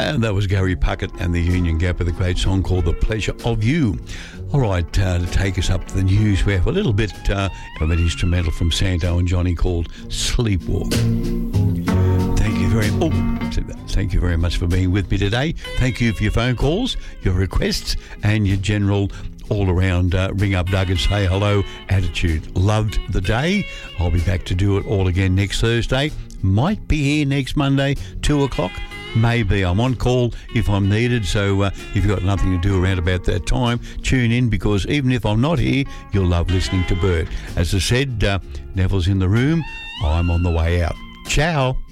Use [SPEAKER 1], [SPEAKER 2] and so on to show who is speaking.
[SPEAKER 1] And that was Gary Puckett and the Union Gap with a great song called The Pleasure of You. All right, to take us up to the news, we have a little bit of an instrumental from Santo and Johnny called Sleepwalk. Thank you very much for being with me today. Thank you for your phone calls, your requests, and your general all-around ring up Doug and say hello attitude. Loved the day. I'll be back to do it all again next Thursday. Might be here next Monday, 2 o'clock. Maybe I'm on call if I'm needed, so if you've got nothing to do around about that time, tune in, because even if I'm not here, you'll love listening to Bert. As I said, Neville's in the room. I'm on the way out. Ciao.